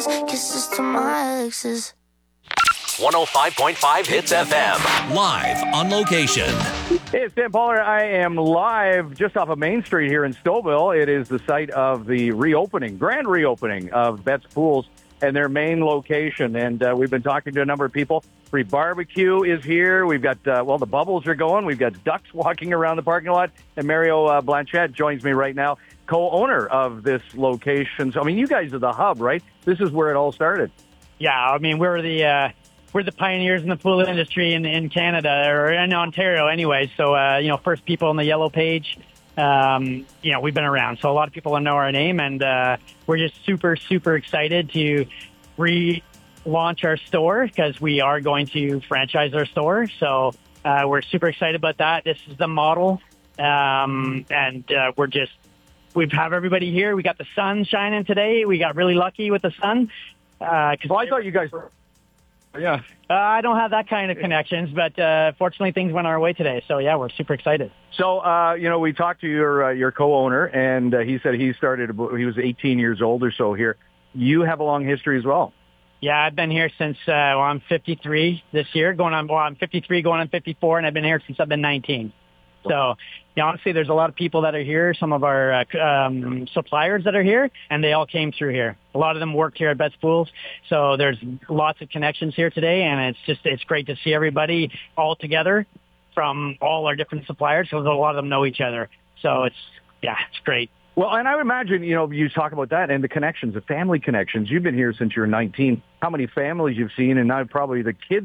Kisses to my exes. 105.5 Hits FM. Live on location. Hey, it's Dan Pollard. I am live just off of Main Street here in Stouffville. It is the site of the grand reopening of Betts Pools and their main location. And we've been talking to a number of people. Free barbecue is here. We've got, the bubbles are going. We've got ducks walking around the parking lot. And Mario Blanchette joins me right now, co-owner of this location. So, I mean, you guys are the hub, right? This is where it all started. Yeah, I mean, we're the pioneers in the pool industry in Canada, or in Ontario anyway. So, first people on the Yellow Page, we've been around. So a lot of people know our name, and we're just super, super excited to relaunch our store because we are going to franchise our store. So we're super excited about that. This is the model, and we have everybody here. We got the sun shining today. We got really lucky with the sun. I thought you guys were... Yeah. I don't have that kind of connections, but fortunately things went our way today. So, yeah, we're super excited. So, we talked to your co-owner, and he said he was 18 years old or so here. You have a long history as well. Yeah, I've been here since I'm 53 this year. I'm 53 going on 54, and I've been here since I've been 19. So, honestly, there's a lot of people that are here, some of our suppliers that are here, and they all came through here. A lot of them worked here at Betts Pools, so there's lots of connections here today, and it's great to see everybody all together from all our different suppliers, because a lot of them know each other. So it's great. Well, and I would imagine, you talk about that and the connections, the family connections. You've been here since you're 19. How many families you've seen, and now probably the kids